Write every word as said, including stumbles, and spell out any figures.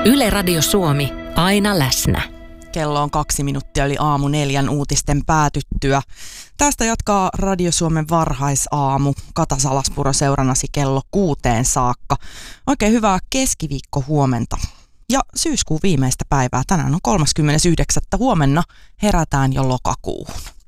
Yle Radio Suomi, aina läsnä. Kello on kaksi minuuttia yli aamu neljän uutisten päätyttyä. Tästä jatkaa Radio Suomen varhaisaamu. Kata Salaspuro seurannasi kello kuuteen saakka. Oikein hyvää keskiviikko huomenta. Ja syyskuun viimeistä päivää. Tänään on kolmaskymmenes yhdeksättä Huomenna herätään jo lokakuuhun.